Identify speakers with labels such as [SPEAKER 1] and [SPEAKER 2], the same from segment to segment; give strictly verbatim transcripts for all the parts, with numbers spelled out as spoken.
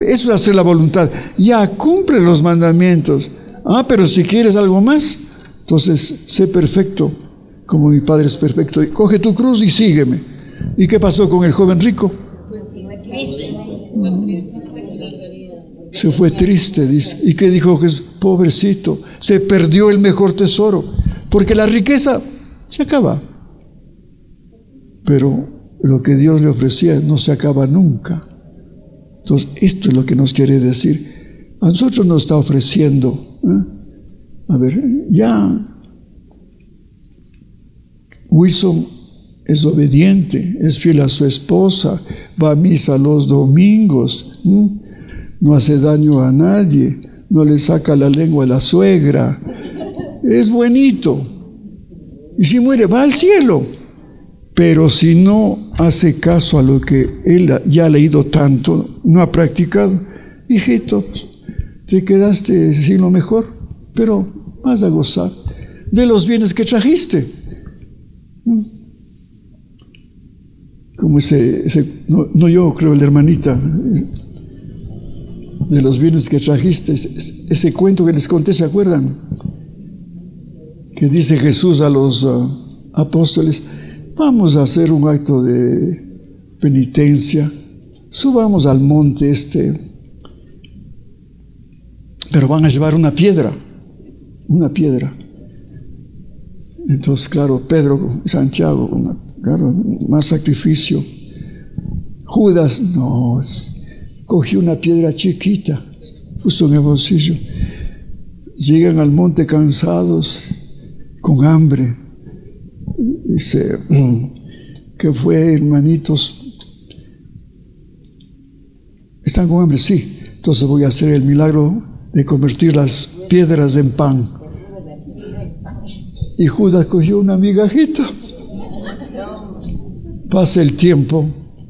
[SPEAKER 1] eso es hacer la voluntad. Ya, cumple los mandamientos. Ah, pero si quieres algo más, entonces sé perfecto, como mi Padre es perfecto. Coge tu cruz y sígueme. ¿Y qué pasó con el joven rico? Se fue triste, dice. ¿Y qué dijo Jesús? Pobrecito, se perdió el mejor tesoro, porque la riqueza se acaba, pero lo que Dios le ofrecía no se acaba nunca. Entonces, esto es lo que nos quiere decir. A nosotros nos está ofreciendo, ¿eh? A ver, ya Wilson es obediente, es fiel a su esposa, va a misa los domingos, ¿eh? No hace daño a nadie, no le saca la lengua a la suegra, es buenito. Y si muere, va al cielo. Pero si no hace caso a lo que él ya ha leído tanto, no ha practicado, hijito, te quedaste sin lo mejor, pero vas a gozar de los bienes que trajiste. Como ese, ese no, no yo creo, la hermanita, de los bienes que trajiste, ese, ese cuento que les conté, ¿se acuerdan? Que dice Jesús a los uh, apóstoles: vamos a hacer un acto de penitencia, subamos al monte este, pero van a llevar una piedra, una piedra. Entonces, claro, Pedro, Santiago, una, claro, más sacrificio. Judas, no, cogió una piedra chiquita, puso en el bolsillo. Llegan al monte cansados, con hambre. Dice, ¿qué fue, hermanitos? ¿Están con hambre? Sí. Entonces voy a hacer el milagro de convertir las piedras en pan. Y Judas cogió una migajita. Pasa el tiempo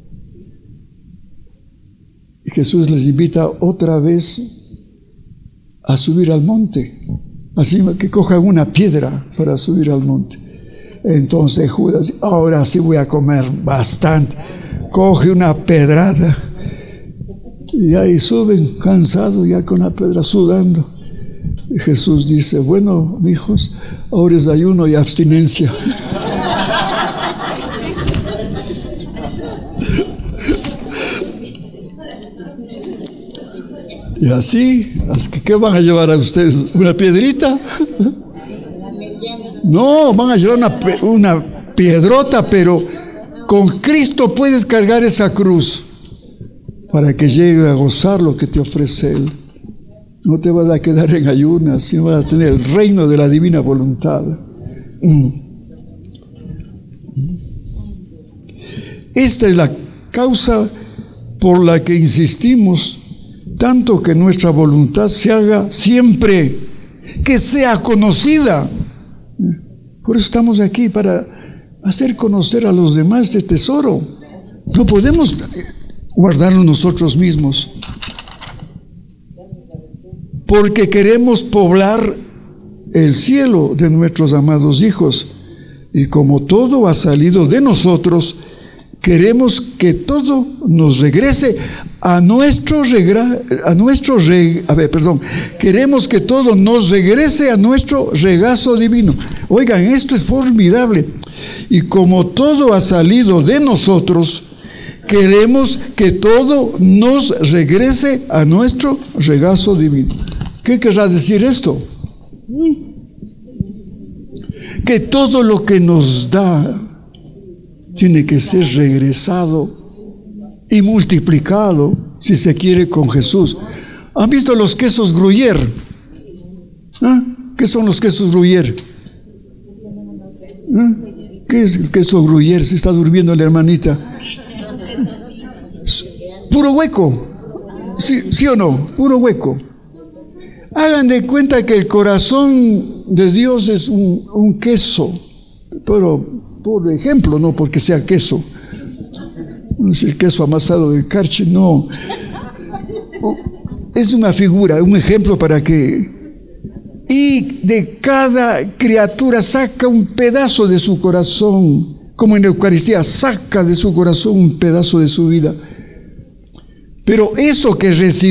[SPEAKER 1] y Jesús les invita otra vez a subir al monte. Así que cojan una piedra para subir al monte. Entonces Judas, ahora sí voy a comer bastante. Coge una pedrada y ahí suben cansados, ya con la pedra sudando. Y Jesús dice: bueno, hijos, ahora es ayuno y abstinencia. Y así, ¿qué van a llevar a ustedes? ¿Una piedrita? No, van a llevar una, una piedrota, pero con Cristo puedes cargar esa cruz para que llegue a gozar lo que te ofrece Él. No te vas a quedar en ayunas, sino vas a tener el reino de la divina voluntad. Esta es la causa por la que insistimos tanto que nuestra voluntad se haga siempre, que sea conocida. Por eso estamos aquí, para hacer conocer a los demás este tesoro. No podemos guardarlo nosotros mismos, porque queremos poblar el cielo de nuestros amados hijos. Y como todo ha salido de nosotros, queremos que todo nos regrese a nuestro regra, a nuestro reg, a ver, perdón, queremos que todo nos regrese a nuestro regazo divino. Oigan, esto es formidable. Y como todo ha salido de nosotros, queremos que todo nos regrese a nuestro regazo divino. ¿Qué querrá decir esto? Que todo lo que nos da tiene que ser regresado y multiplicado, si se quiere, con Jesús. ¿Han visto los quesos Gruyère? ¿Ah? ¿Qué son los quesos Gruyère? ¿Ah? ¿Qué es el queso Gruyère? Se está durmiendo la hermanita. Puro hueco. ¿Sí, sí o no? Puro hueco. Hagan de cuenta que el corazón de Dios es un, un queso, pero por ejemplo, no porque sea queso. No es el queso amasado del Karcher, no. Es una figura, un ejemplo para que... Y de cada criatura saca un pedazo de su corazón, como en la Eucaristía, saca de su corazón un pedazo de su vida. Pero eso que recibe